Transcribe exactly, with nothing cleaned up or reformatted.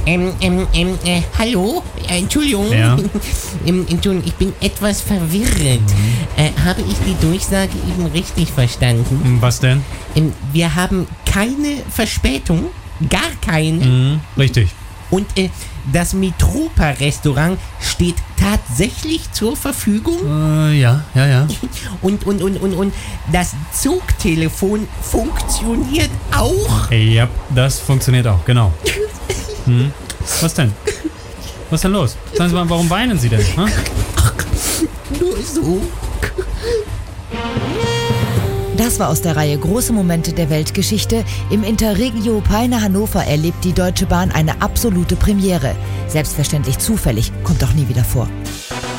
Ähm, ähm, ähm, äh, hallo? Äh, Entschuldigung. Ja. ähm, Entschuldigung, ich bin etwas verwirrt. Mhm. Äh, habe ich die Durchsage eben richtig verstanden? Was denn? Ähm, wir haben keine Verspätung, gar keine. Mhm, richtig. Und äh, das Mitropa-Restaurant steht tatsächlich zur Verfügung. Äh, ja, ja, ja. Und, und, und, und, und das Zugtelefon funktioniert auch. Ja, das funktioniert auch, genau. Hm? Was denn? Was ist denn los? Sagen Sie mal, warum weinen Sie denn? Hm? Nur so. Das war aus der Reihe Große Momente der Weltgeschichte. Im Interregio Peine Hannover erlebt die Deutsche Bahn eine absolute Premiere. Selbstverständlich zufällig, kommt auch nie wieder vor.